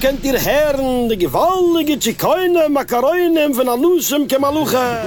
könnt ihr hören, die gewaltige Zikoine, Makaronen von Alusem Kemaluche.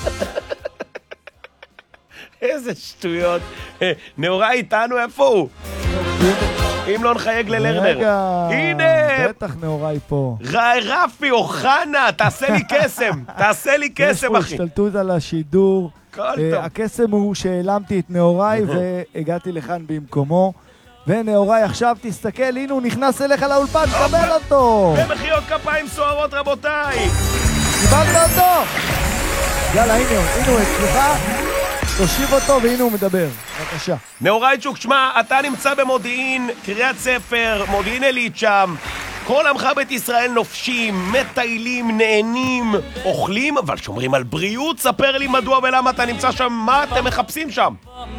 איזה שטויות. נאורה איתנו, איפה הוא? אם לא נחייג ללרנר. רגע, הנה! בטח נאורי פה. רפי אוחנה, תעשה לי קסם. תעשה לי יש קסם, פה אחי. השתלטות על השידור. כל טוב. הקסם הוא שהעלמתי את נאורי והגעתי לכאן במקומו. ונאורי עכשיו תסתכל, הנה הוא נכנס אליך לאולפן, קבל אותו! במחיאות כפיים סוערות, רבותיי. קיבלת אותו! יאללה, הנה הוא אצלך. תושיב אותו והנה הוא מדבר. בבקשה. נאורייצ'וק, שמע, אתה נמצא במודיעין, קריית ספר, מודיעין עילית שם. כל עמך בית ישראל נופשים, מטיילים, נהנים, אוכלים, אבל שומרים על בריאות. ספר לי מדוע ולמה אתה נמצא שם, מה אתם מחפשים שם?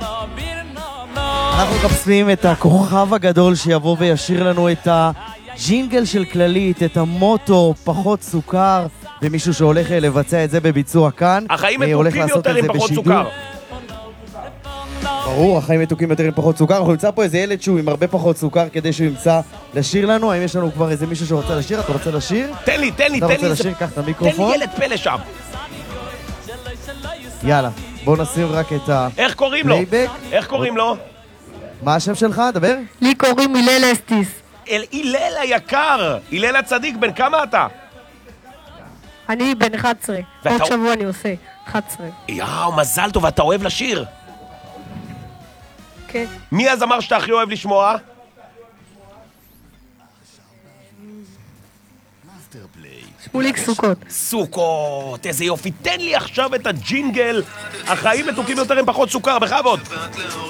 אנחנו מחפשים את הכוכב הגדול שיבוא וישיר לנו את הג'ינגל של כללית, את המוטו, פחות סוכר, ומישהו שהולך לבצע את זה בביצוע כאן. החיים מתוקים יותר עם פחות סוכר. ברור, החיים מתוקים יותר עם פחות סוכר. אנחנו נמצא פה איזה ילד שהוא עם הרבה פחות סוכר כדי שהוא ימצא לשיר לנו. האם יש לנו כבר איזה מישהו שרוצה לשיר? אתה רוצה לשיר? תן לי. אתה רוצה לשיר? קח את המיקרופון. תן לי ילד פלא שם. יאללה, בוא נשים רק את איך קוראים לו? הפלייבק. איך קוראים לו? מה השם שלך? דבר. לי קוראים הלל אסטיס. הלל היקר, הלל הצדיק, בן כמה אתה? אני בן 11. עוד שבוע אני עושה 11. יאו, מזל טוב, אתה אוהב לשיר? כן. מי הזמר שאתה הכי אוהב לשמוע? שמוליק סוכות. סוכות, איזה יופי. תן לי עכשיו את הג'ינגל. החיים מתוקים יותר עם פחות סוכר, בכבוד.